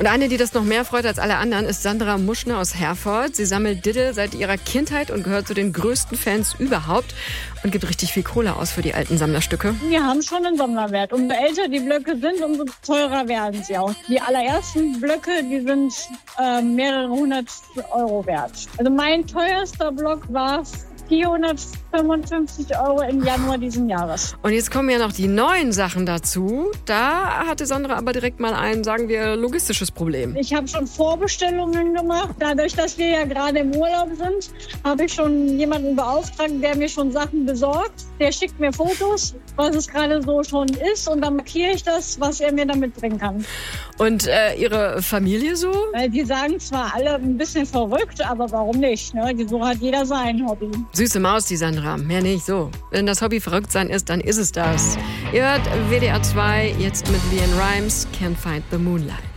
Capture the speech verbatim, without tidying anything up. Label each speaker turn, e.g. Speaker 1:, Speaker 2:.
Speaker 1: Und eine, die das noch mehr freut als alle anderen, ist Sandra Muschner aus Herford. Sie sammelt Diddle seit ihrer Kindheit und gehört zu den größten Fans überhaupt und gibt richtig viel Kohle aus für die alten Sammlerstücke.
Speaker 2: Wir haben schon einen Sammlerwert. Umso älter die Blöcke sind, umso teurer werden sie auch. Die allerersten Blöcke, die sind äh, mehrere hundert Euro wert. Also mein teuerster Block war vierhundertfünfundfünfzig Euro im Januar diesen Jahres.
Speaker 1: Und jetzt kommen ja noch die neuen Sachen dazu. Da hatte Sandra aber direkt mal ein, sagen wir, logistisches Problem.
Speaker 2: Ich habe schon Vorbestellungen gemacht. Dadurch, dass wir ja gerade im Urlaub sind, habe ich schon jemanden beauftragt, der mir schon Sachen besorgt. Der schickt mir Fotos, was es gerade so schon ist. Und dann markiere ich das, was er mir damit bringen kann.
Speaker 1: Und äh, Ihre Familie so?
Speaker 2: Weil die sagen zwar alle ein bisschen verrückt, aber warum nicht? Ne? So hat jeder sein Hobby.
Speaker 1: Süße Maus, die Sandra. Mehr nicht so. Wenn das Hobby verrückt sein ist, dann ist es das. Ihr hört W D R zwei, jetzt mit Leanne Rimes, Can't Find the Moonlight.